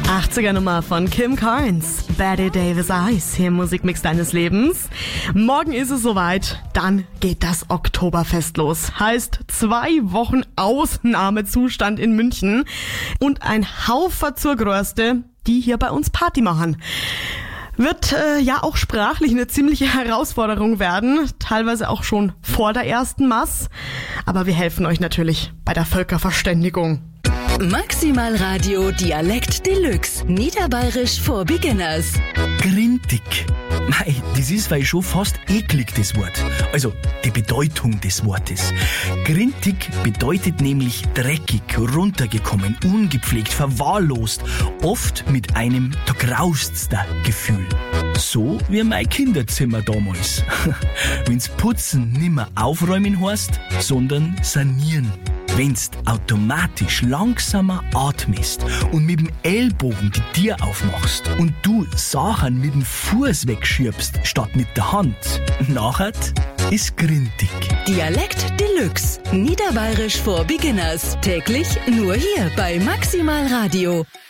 80er Nummer von Kim Carnes, Betty Davis Eyes, hier im Musikmix deines Lebens. Morgen ist es soweit, dann geht das Oktoberfest los. Heißt 2 Wochen Ausnahmezustand in München und ein Haufer zur Größte, die hier bei uns Party machen. Wird ja auch sprachlich eine ziemliche Herausforderung werden, teilweise auch schon vor der ersten Mass. Aber wir helfen euch natürlich bei der Völkerverständigung. Maximal Radio Dialekt Deluxe. Niederbayerisch for Beginners. Grintig. Mei, das ist weil schon fast eklig, das Wort. Also, die Bedeutung des Wortes. Grintig bedeutet nämlich dreckig, runtergekommen, ungepflegt, verwahrlost. Oft mit einem da graustster Gefühl. So wie mein Kinderzimmer damals. Wenn's Putzen nimmer aufräumen heißt, sondern sanieren. Wenn's automatisch langsamer atmest und mit dem Ellbogen die Tür aufmachst und du Sachen mit dem Fuß wegschiebst statt mit der Hand, nachher ist grintig. Dialekt Deluxe. Niederbayerisch for Beginners. Täglich nur hier bei Maximal Radio.